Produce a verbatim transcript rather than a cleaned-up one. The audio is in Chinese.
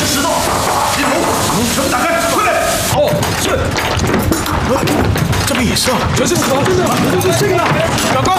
石头，金龙，全部打开，快点！好，是。这边也是啊，全是石头，真的，这就是这个了，赶快！